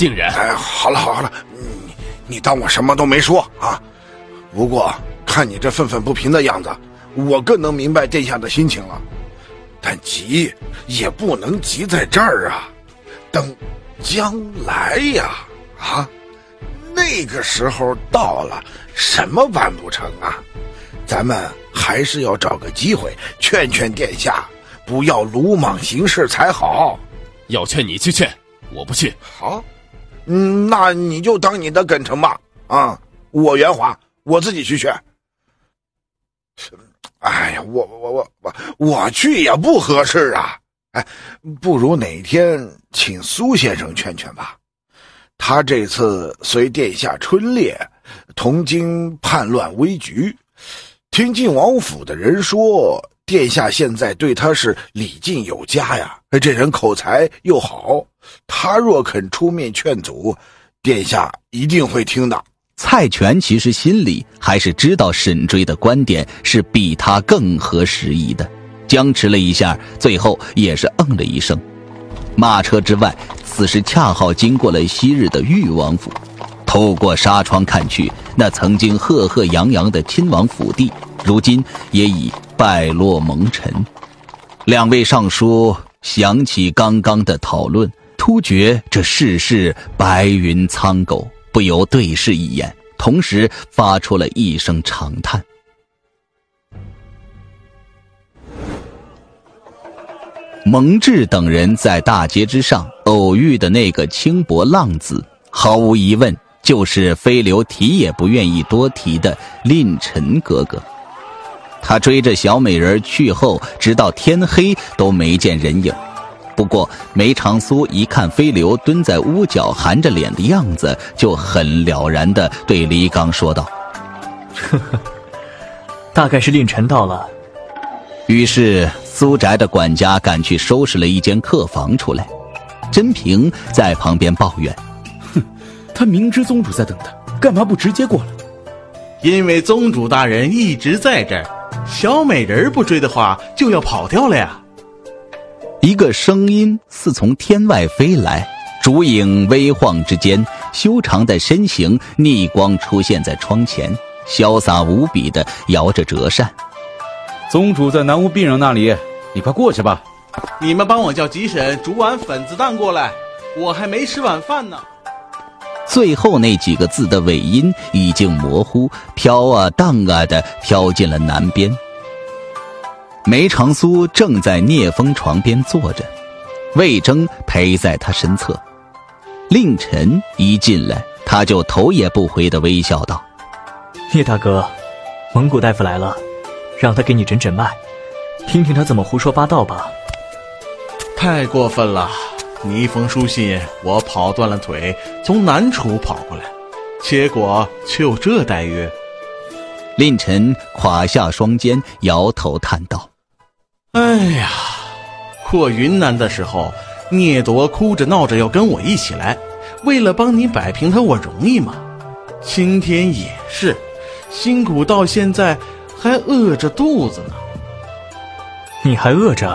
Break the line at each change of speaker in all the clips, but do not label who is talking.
竟然……
好了，你当我什么都没说啊。不过看你这愤愤不平的样子，我更能明白殿下的心情了。但急也不能急在这儿啊，等将来呀，那个时候到了，什么办不成啊？咱们还是要找个机会劝劝殿下，不要鲁莽行事才好。
要劝你去劝，我不去。
好，那你就当你的梗成吧。我圆滑，我自己去劝。哎呀，我去也不合适啊。不如哪天请苏先生劝劝吧。他这次随殿下春猎，同经叛乱危局，听晋王府的人说，殿下现在对他是礼敬有加呀。这人口才又好，他若肯出面劝阻，殿下一定会听的。
蔡权其实心里还是知道沈追的观点是比他更合时宜的，僵持了一下，最后也是了一声。马车之外，此时恰好经过了昔日的裕王府，透过纱窗看去，那曾经赫赫扬扬的亲王府邸，如今也已败落蒙尘。两位尚书想起刚刚的讨论，突觉这世事白云苍狗，不由对视一眼，同时发出了一声长叹。蒙挚等人在大街之上偶遇的那个轻薄浪子，毫无疑问就是飞流提也不愿意多提的令臣哥哥。他追着小美人去后，直到天黑都没见人影。不过梅长苏一看飞流蹲在屋角含着脸的样子，就很了然地对黎刚说道：
大概是令臣到了。
于是苏宅的管家赶去收拾了一间客房出来。甄平在旁边抱怨：
他明知宗主在等他，干嘛不直接过来？
因为宗主大人一直在这儿，小美人不追的话就要跑掉了呀。
一个声音似从天外飞来，烛影微晃之间，修长的身形逆光出现在窗前，潇洒无比地摇着折扇。
宗主在南屋病人那里，你快过去吧。
你们帮我叫吉婶煮碗粉子蛋过来，我还没吃晚饭呢。
最后那几个字的尾音已经模糊，飘啊荡啊的飘进了南边。梅长苏正在聂风床边坐着，魏征陪在他身侧。令臣一进来，他就头也不回地微笑道：
聂大哥，蒙古大夫来了，让他给你诊诊脉，听听他怎么胡说八道吧。
太过分了，你一封书信我跑断了腿，从南楚跑过来，结果却有这待遇。
令臣垮下双肩，摇头叹道：
哎呀，过云南的时候，聂铎哭着闹着要跟我一起来，为了帮你摆平他，我容易吗？今天也是，辛苦到现在还饿着肚子呢。
你还饿着？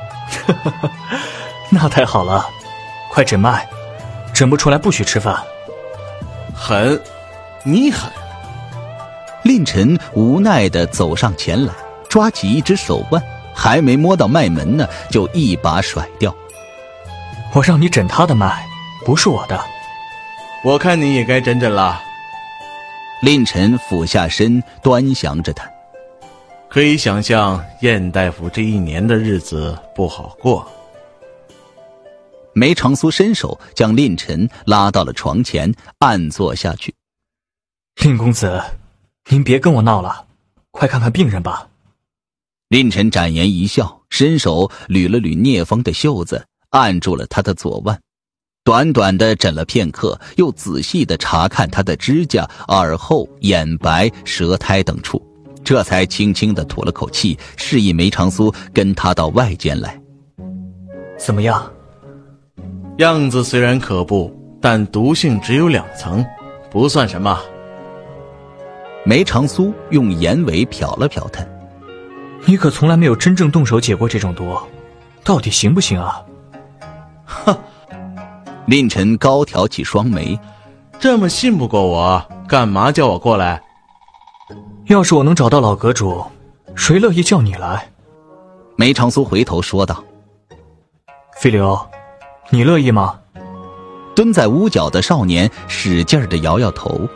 那太好了，快诊脉，诊不出来不许吃饭。
狠，你狠。
令臣无奈地走上前来，抓起一只手腕，还没摸到脉门呢，就一把甩掉。
我让你诊他的脉，不是我的。
我看你也该诊诊了。
令臣俯下身端详着他。
可以想象燕大夫这一年的日子不好过。
梅长苏伸手将令臣拉到了床前，暗坐下去。
令公子，您别跟我闹了，快看看病人吧。
令臣展颜一笑，伸手捋了捋聂风的袖子，按住了他的左腕，短短的诊了片刻，又仔细地查看他的指甲、耳后、眼白、舌苔等处，这才轻轻地吐了口气，示意梅长苏跟他到外间来。
怎么样？
样子虽然可怖，但毒性只有2层，不算什么。
梅长苏用眼尾瞟了瞟他。
你可从来没有真正动手解过这种毒，到底行不行啊？
令臣高挑起双眉，
这么信不过我，干嘛叫我过来？
要是我能找到老阁主，谁乐意叫你来？
梅长苏回头说道。
飞流，你乐意吗？
蹲在屋角的少年使劲地摇摇头。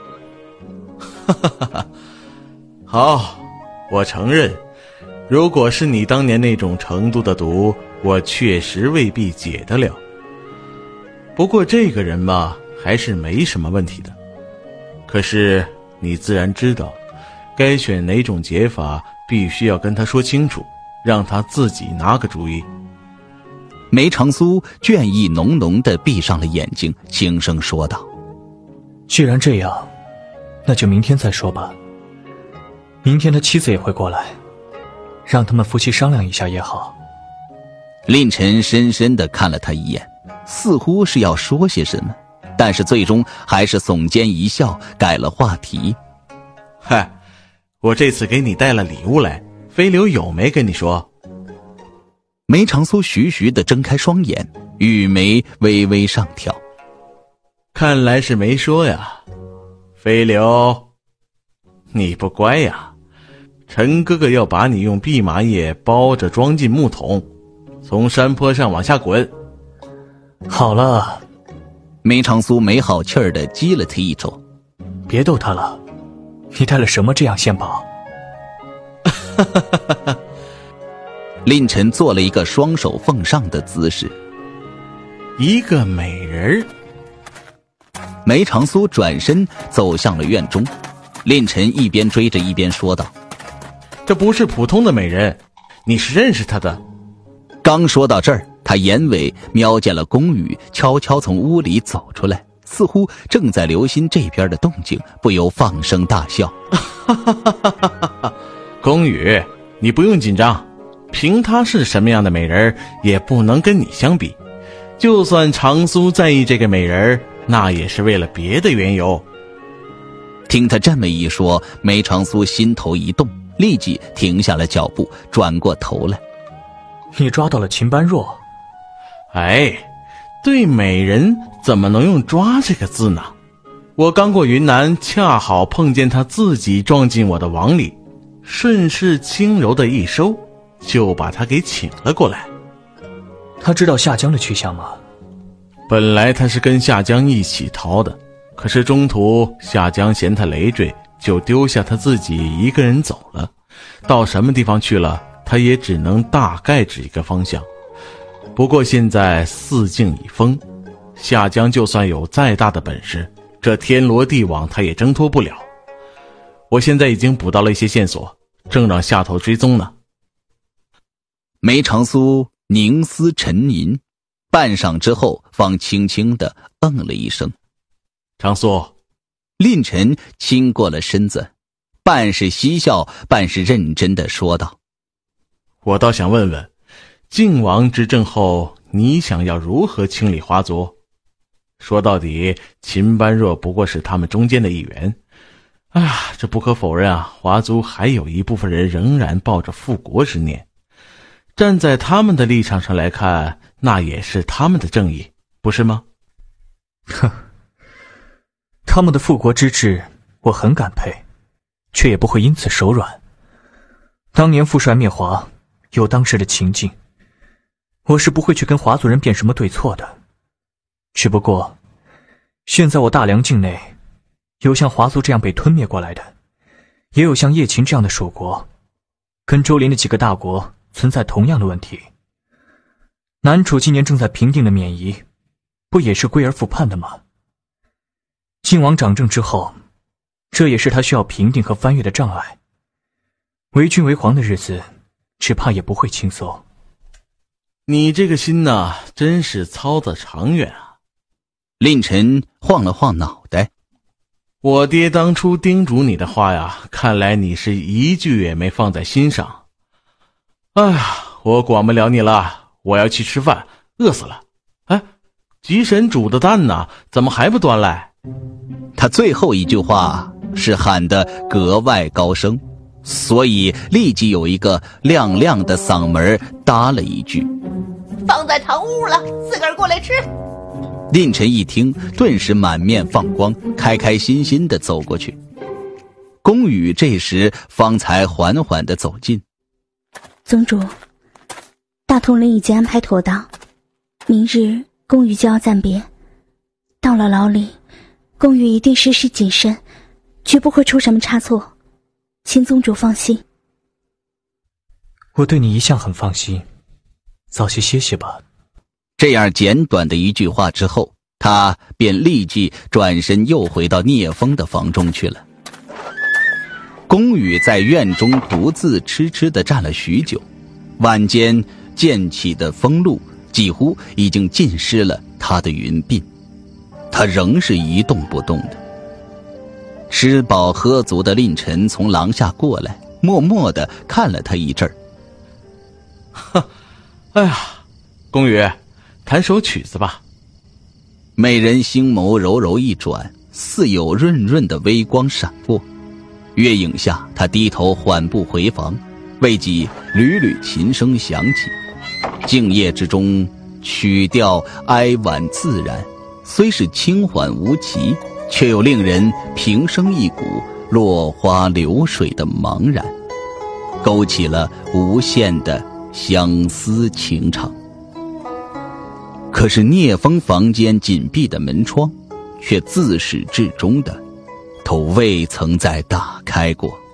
好，我承认，如果是你当年那种程度的毒，我确实未必解得了。不过这个人嘛，还是没什么问题的。可是你自然知道，该选哪种解法，必须要跟他说清楚，让他自己拿个主意。
梅长苏倦意浓浓地闭上了眼睛，轻声说道：
既然这样，那就明天再说吧。明天他妻子也会过来，让他们夫妻商量一下也好。
令臣深深地看了他一眼，似乎是要说些什么，但是最终还是耸肩一笑，改了话题。
嗨，我这次给你带了礼物来，飞流有没跟你说？
梅长苏徐徐地睁开双眼，玉眉微微上挑。
看来是没说呀。飞流，你不乖呀，陈哥哥要把你用蓖麻叶包着装进木桶，从山坡上往下滚。
好了，
梅长苏没好气儿地激了他一瞅。
别逗他了，你带了什么这样献宝？
令臣做了一个双手奉上的姿势。
一个美人儿。
梅长苏转身走向了院中，令臣一边追着一边说道：
这不是普通的美人，你是认识她的。
刚说到这儿，他眼尾瞄见了宫羽悄悄从屋里走出来，似乎正在留心这边的动静，不由放声大笑。
宫羽，你不用紧张，凭她是什么样的美人，也不能跟你相比。就算长苏在意这个美人，那也是为了别的缘由。
听他这么一说，梅长苏心头一动，立即停下了脚步，转过头来。
你抓到了秦般若？
哎，对美人怎么能用抓这个字呢？我刚过云南，恰好碰见她自己撞进我的网里，顺势轻柔的一收，就把她给请了过来。
他知道夏江的去向吗？
本来他是跟夏江一起逃的，可是中途夏江嫌他累赘，就丢下他自己一个人走了。到什么地方去了，他也只能大概指一个方向。不过现在四境已封，夏江就算有再大的本事，这天罗地网他也挣脱不了。我现在已经捕到了一些线索，正让下头追踪呢。
梅长苏凝思沉吟，半晌之后方轻轻地了一声。
长苏。
令臣亲过了身子，半是嬉笑，半是认真地说道：
我倒想问问，靖王执政后，你想要如何清理华族？说到底，秦般若不过是他们中间的一员。这不可否认啊，华族还有一部分人仍然抱着复国之念。站在他们的立场上来看，那也是他们的正义，不是吗？
哼，他们的复国之志我很感佩，却也不会因此手软。当年父帅灭华，有当时的情境，我是不会去跟华族人辩什么对错的。只不过现在我大梁境内有像华族这样被吞灭过来的，也有像叶秦这样的属国，跟周邻的几个大国存在同样的问题。南楚今年正在平定的缅夷，不也是归而复叛的吗？靖王掌政之后，这也是他需要平定和翻越的障碍。为君为皇的日子，只怕也不会轻松。
你这个心呐，真是操得长远啊。
令臣晃了晃脑袋。
我爹当初叮嘱你的话呀，看来你是一句也没放在心上。我管不了你了，我要去吃饭，饿死了。吉神煮的蛋呢，怎么还不端来？
他最后一句话是喊得格外高声，所以立即有一个亮亮的嗓门搭了一句：
放在堂屋了，自个儿过来吃。
令臣一听，顿时满面放光，开开心心地走过去。宫羽这时方才缓缓地走近。
宗主，大统领已经安排妥当，明日宫羽就要暂别。到了牢里，宫羽一定时时谨慎，绝不会出什么差错，请宗主放心。
我对你一向很放心，早些歇歇吧。
这样简短的一句话之后，他便立即转身又回到聂风的房中去了。宫羽在院中独自痴痴地站了许久，晚间渐起的风露几乎已经浸湿了他的云鬓，他仍是一动不动的。吃饱喝足的令臣从廊下过来，默默地看了他一阵儿。
哎呀，宫羽，弹首曲子吧。
美人星眸柔柔一转，似有润润的微光闪过。月影下，他低头缓步回房，未几缕缕琴声响起。静夜之中，曲调哀婉自然，虽是轻缓无奇，却又令人平生一股落花流水的茫然，勾起了无限的相思情长。可是聂风房间紧闭的门窗却自始至终的都未曾再打开过。